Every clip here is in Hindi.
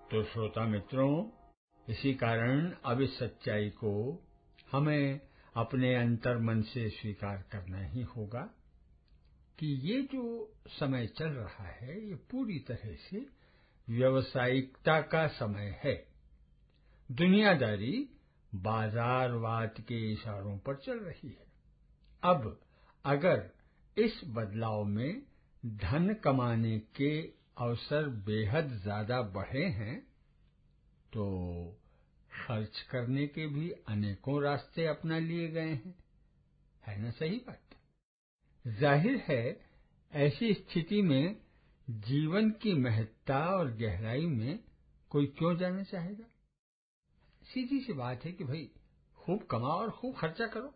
तो श्रोता मित्रों, इसी कारण अब इस सच्चाई को हमें अपने अंतर मन से स्वीकार करना ही होगा कि ये जो समय चल रहा है ये पूरी तरह से व्यावसायिकता का समय है। दुनियादारी बाजारवाद के इशारों पर चल रही है। अब अगर इस बदलाव में धन कमाने के अवसर बेहद ज्यादा बढ़े हैं तो खर्च करने के भी अनेकों रास्ते अपना लिए गए हैं, है ना सही बात? जाहिर है ऐसी स्थिति में जीवन की महत्ता और गहराई में कोई क्यों जाना चाहेगा? सीधी सी बात है कि भाई खूब कमाओ और खूब खर्चा करो।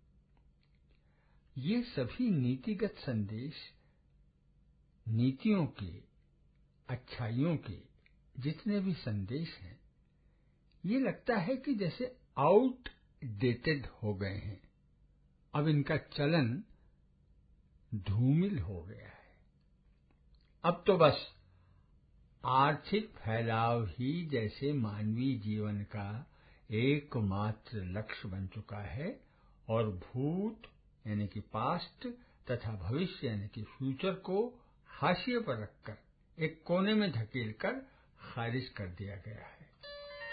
ये सभी नीतिगत संदेश नीतियों के, अच्छाइयों के जितने भी संदेश हैं, ये लगता है कि जैसे आउटडेटेड हो गए हैं। अब इनका चलन धूमिल हो गया है। अब तो बस आर्थिक फैलाव ही जैसे मानवीय जीवन का एकमात्र लक्ष्य बन चुका है और भूत यानी कि पास्ट तथा भविष्य यानी कि फ्यूचर को हाशिए पर रखकर एक कोने में धकेलकर खारिज कर दिया गया है।